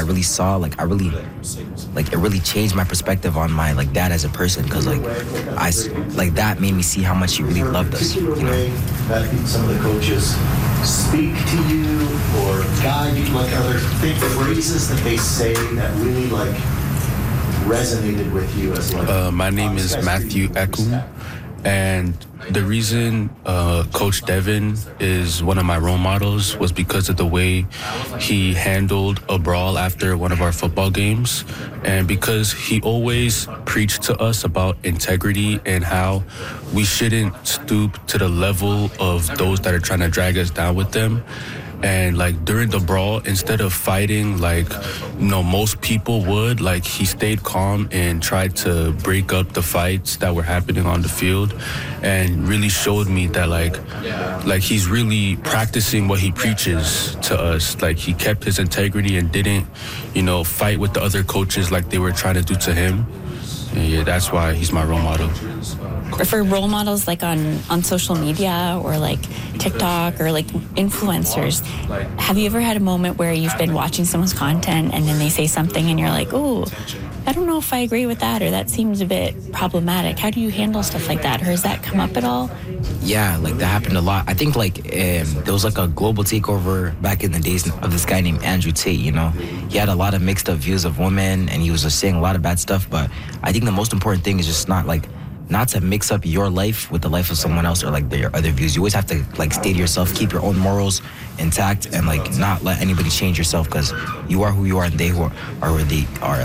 really saw, like it really changed my perspective on my like dad as a person, because like that made me see how much he really loved us. You know, that some of the coaches speak to you or guide you, like other phrases that they say that really like resonated with you as like. My name is Matthew Ekum, and the reason Coach Devin is one of my role models was because of the way he handled a brawl after one of our football games, and because he always preached to us about integrity and how we shouldn't stoop to the level of those that are trying to drag us down with them. And like during the brawl, instead of fighting like most people would, like he stayed calm and tried to break up the fights that were happening on the field, and really showed me that like he's really practicing what he preaches to us. Like he kept his integrity and didn't fight with the other coaches like they were trying to do to him. And yeah, that's why he's my role model. For role models like on social media or like TikTok or like influencers, have you ever had a moment where you've been watching someone's content and then they say something and you're like, oh, I don't know if I agree with that, or that seems a bit problematic? How do you handle stuff like that? Or has that come up at all? Yeah, like that happened a lot. I think like there was like a global takeover back in the days of this guy named Andrew Tate. He had a lot of mixed up views of women, and he was just saying a lot of bad stuff. But I think the most important thing is just not to mix up your life with the life of someone else or like their other views. You always have to like stay to yourself, keep your own morals intact, and like not let anybody change yourself, because you are who you are and they are who they are.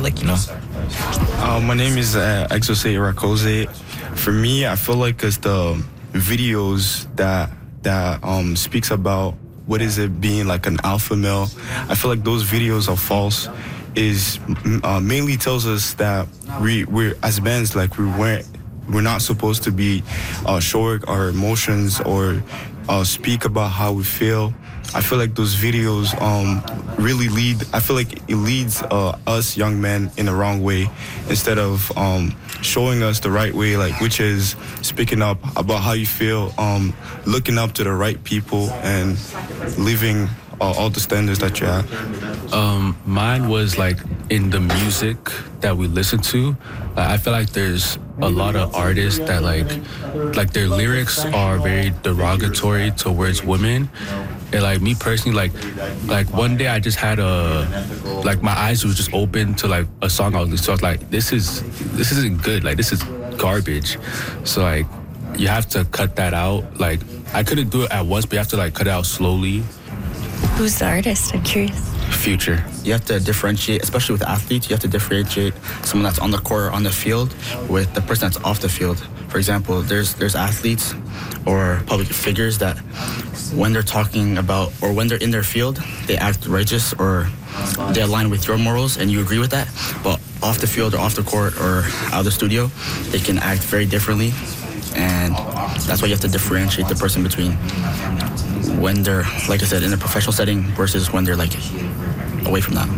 My name is Exose Irakoze. For me, I feel like it's the videos that speaks about what is it being like an alpha male. I feel like those videos are false. Is mainly tells us that we're as men, like we're not supposed to be show our emotions or speak about how we feel. I feel like those videos really leads us young men in the wrong way, instead of showing us the right way, like which is speaking up about how you feel, looking up to the right people, and living all the standards that you have. Mine was like in the music that we listen to. I feel like there's a lot of artists that like their lyrics are very derogatory towards women. And like me personally, like one day I just had my eyes was just open to like a song I was listening to. I was like, this isn't good. Like this is garbage. So like you have to cut that out. Like I couldn't do it at once, but you have to like cut it out slowly. Who's the artist? I'm curious. Future. You have to differentiate, especially with athletes, you have to differentiate someone that's on the court or on the field with the person that's off the field. For example, there's athletes or public figures that when they're talking about or when they're in their field, they act righteous or they align with your morals and you agree with that. But off the field or off the court or out of the studio, they can act very differently. And that's why you have to differentiate the person between when they're, like I said, in a professional setting versus when they're like away from that.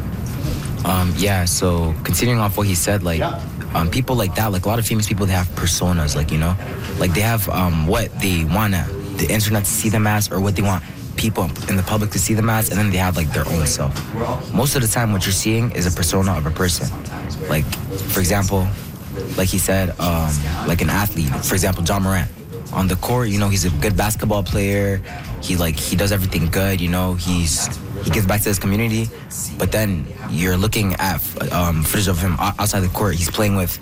So continuing off what he said, people like that, like a lot of famous people, they have personas, like they have what they want the internet to see them as, or what they want people in the public to see them as, and then they have like their own self. Most of the time what you're seeing is a persona of a person. Like, for example, like he said, like an athlete, for example, John Morant. On the court, he's a good basketball player. He does everything good, he gives back to his community. But then you're looking at footage of him outside the court. He's playing with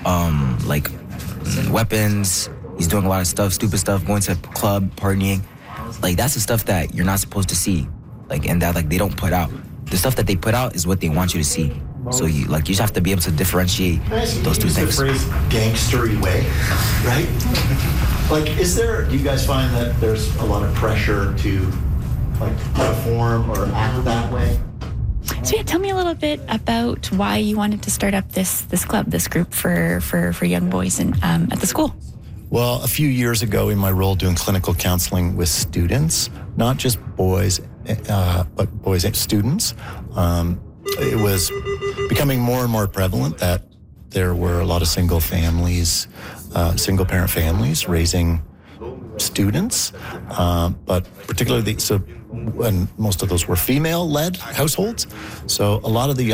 weapons. He's doing a lot of stuff, stupid stuff, going to a club, partying. Like that's the stuff that you're not supposed to see. And that they don't put out. The stuff that they put out is what they want you to see. So you just have to be able to differentiate those two things. The phrase gangstery way, right? Do you guys find that there's a lot of pressure to perform or act that way? So yeah, tell me a little bit about why you wanted to start up this club, this group for young boys and at the school. Well, a few years ago in my role doing clinical counseling with students, not just boys, but boys and students, it was becoming more and more prevalent that there were a lot of single parent families raising students, but particularly and most of those were female-led households. So a lot of the